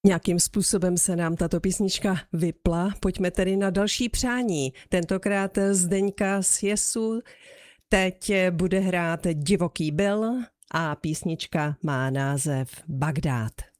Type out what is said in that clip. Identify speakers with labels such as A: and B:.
A: Nějakým způsobem se nám tato písnička vypla. Pojďme tedy na další přání. Tentokrát Zdeňka z Jesu. Teď bude hrát Divoký Bill a písnička má název Bagdád.